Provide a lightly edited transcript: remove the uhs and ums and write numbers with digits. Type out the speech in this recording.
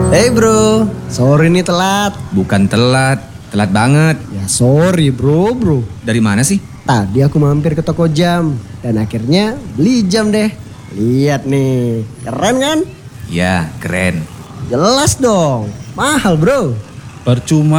Hey bro, sorry nih telat. Bukan telat, telat banget. Ya sorry bro. Dari mana sih? Tadi aku mampir ke toko jam dan akhirnya beli jam deh. Lihat nih, keren kan? Ya, keren. Jelas dong, mahal bro. Percuma